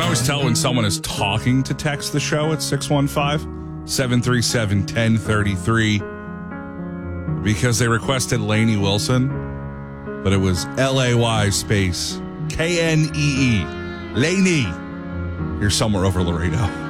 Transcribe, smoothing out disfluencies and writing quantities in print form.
always tell when someone is talking to text the show at 615-737-1033 because they requested Lainey Wilson, but it was L-A-Y space K-N-E-E. Lainey. You're somewhere over Laredo.